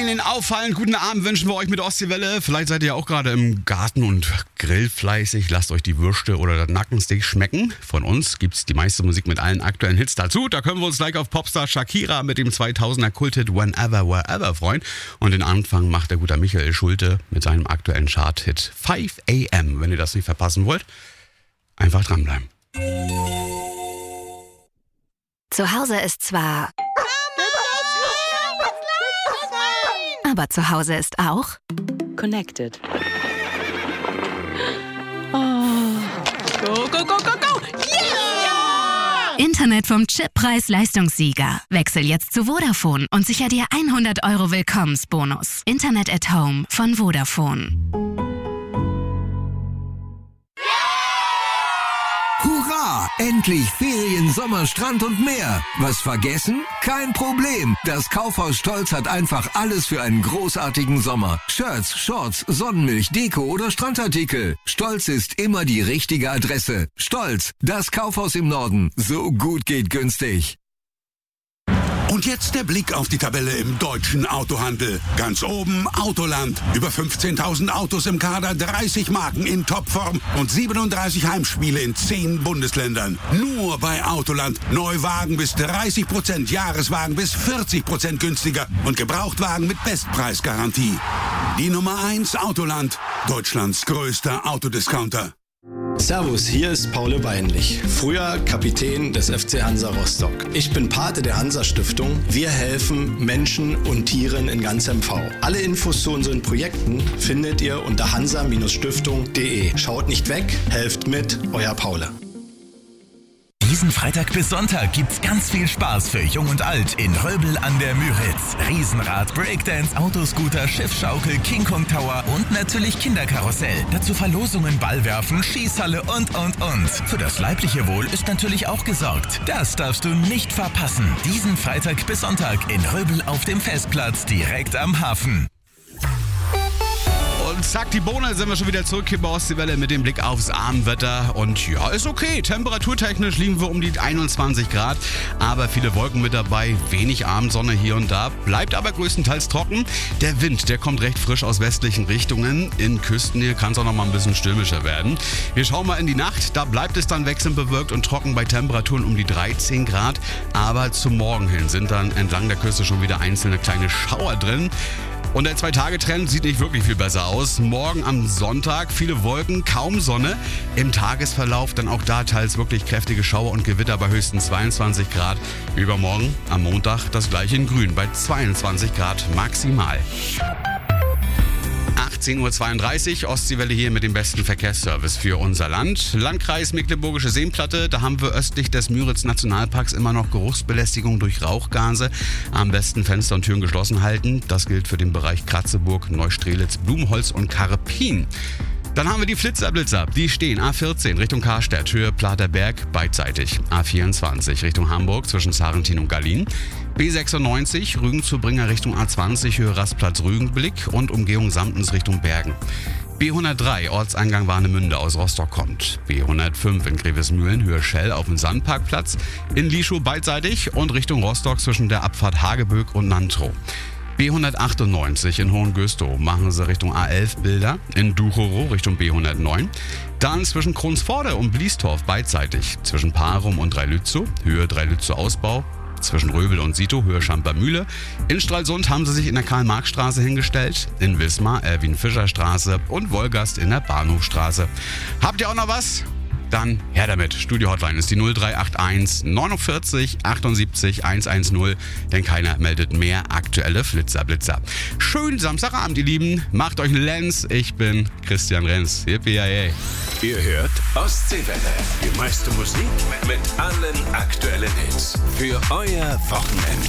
Einen auffallend guten Abend wünschen wir euch mit Ostseewelle. Vielleicht seid ihr ja auch gerade im Garten und grillt fleißig. Lasst euch die Würste oder das Nackensteak schmecken. Von uns gibt's die meiste Musik mit allen aktuellen Hits dazu. Da können wir uns gleich auf Popstar Shakira mit dem 2000er Kulthit Whenever, Wherever freuen. Und den Anfang macht der gute Michael Schulte mit seinem aktuellen Chart-Hit 5 AM. Wenn ihr das nicht verpassen wollt, einfach dranbleiben. Zu Hause ist zwar... Aber zu Hause ist auch... Connected. Oh. Go, go, go, go, go! Yeah! Internet vom Chip Preis-Leistungssieger. Wechsel jetzt zu Vodafone und sicher dir 100 € Willkommensbonus. Internet at Home von Vodafone. Hurra! Endlich Ferien, Sommer, Strand und mehr. Was vergessen? Kein Problem. Das Kaufhaus Stolz hat einfach alles für einen großartigen Sommer. Shirts, Shorts, Sonnenmilch, Deko oder Strandartikel. Stolz ist immer die richtige Adresse. Stolz, das Kaufhaus im Norden. So gut geht günstig. Und jetzt der Blick auf die Tabelle im deutschen Autohandel. Ganz oben Autoland. Über 15.000 Autos im Kader, 30 Marken in Topform und 37 Heimspiele in 10 Bundesländern. Nur bei Autoland. Neuwagen bis 30%, Jahreswagen bis 40% günstiger und Gebrauchtwagen mit Bestpreisgarantie. Die Nummer 1 Autoland. Deutschlands größter Autodiscounter. Servus, hier ist Paul Weinlich, früher Kapitän des FC Hansa Rostock. Ich bin Pate der Hansa-Stiftung. Wir helfen Menschen und Tieren in ganz MV. Alle Infos zu unseren Projekten findet ihr unter hansa-stiftung.de. Schaut nicht weg, helft mit, euer Paul. Diesen Freitag bis Sonntag gibt's ganz viel Spaß für Jung und Alt in Röbel an der Müritz. Riesenrad, Breakdance, Autoscooter, Schiffschaukel, King Kong Tower und natürlich Kinderkarussell. Dazu Verlosungen, Ballwerfen, Schießhalle und. Für das leibliche Wohl ist natürlich auch gesorgt. Das darfst du nicht verpassen. Diesen Freitag bis Sonntag in Röbel auf dem Festplatz direkt am Hafen. Und zack, die Bohne, sind wir schon wieder zurück hier bei Ostseewelle mit dem Blick aufs Abendwetter. Und ja, ist okay. Temperaturtechnisch liegen wir um die 21 Grad. Aber viele Wolken mit dabei, wenig Abendsonne hier und da. Bleibt aber größtenteils trocken. Der Wind, der kommt recht frisch aus westlichen Richtungen. In Küstennähe kann es auch noch mal ein bisschen stürmischer werden. Wir schauen mal in die Nacht. Da bleibt es dann wechselnd bewölkt und trocken bei Temperaturen um die 13 Grad. Aber zum Morgen hin sind dann entlang der Küste schon wieder einzelne kleine Schauer drin. Und der 2-Tage-Trend sieht nicht wirklich viel besser aus. Morgen am Sonntag viele Wolken, kaum Sonne. Im Tagesverlauf dann auch da teils wirklich kräftige Schauer und Gewitter bei höchstens 22 Grad. Übermorgen am Montag das gleiche in Grün bei 22 Grad maximal. 18.32 Uhr, Ostseewelle hier mit dem besten Verkehrsservice für unser Land. Landkreis Mecklenburgische Seenplatte, da haben wir östlich des Müritz-Nationalparks immer noch Geruchsbelästigung durch Rauchgase. Am besten Fenster und Türen geschlossen halten. Das gilt für den Bereich Kratzeburg, Neustrelitz, Blumenholz und Karpin. Dann haben wir die Flitzerblitzer. Die stehen A14 Richtung Karstadt, Höhe Platerberg, beidseitig. A24 Richtung Hamburg zwischen Sarentin und Gallien. B96 Rügen zu Bringer Richtung A20, Höhe Rastplatz Rügenblick und Umgehung Samtens Richtung Bergen. B103 Ortseingang Warnemünde aus Rostock kommt. B105 in Grevesmühlen, Höhe Schell auf dem Sandparkplatz. In Lieschow beidseitig und Richtung Rostock zwischen der Abfahrt Hageböck und Nantrow. B198 in Hohengöstow machen sie Richtung A11 Bilder, in Duchorow Richtung B109. Dann zwischen Kronsforde und Bliestorf beidseitig, zwischen Parum und Dreilützow, Höhe Dreilützow Ausbau, zwischen Röbel und Sito, Höhe Schampermühle. In Stralsund haben sie sich in der Karl-Marx-Straße hingestellt, in Wismar Erwin-Fischer-Straße und Wolgast in der Bahnhofstraße. Habt ihr auch noch was? Dann her damit. Studio-Hotline ist die 0381 49 78 110, denn keiner meldet mehr aktuelle Flitzerblitzer. Schönen Samstagabend, ihr Lieben. Macht euch einen Lenz. Ich bin Christian Renz. Yippie, Ihr hört Ostseewelle. Die meiste Musik mit allen aktuellen Hits. Für euer Wochenende.